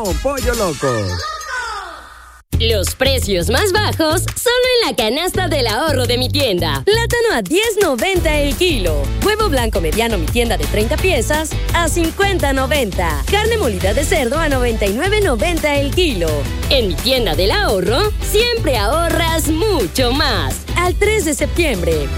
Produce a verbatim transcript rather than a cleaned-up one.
Don Pollo Loco. Los precios más bajos solo en la canasta del ahorro de mi tienda. Plátano a diez noventa el kilo. Huevo blanco mediano mi tienda de treinta piezas a cincuenta noventa. Carne molida de cerdo a noventa y nueve noventa el kilo. En mi tienda del ahorro siempre ahorras mucho más. Al tres de septiembre.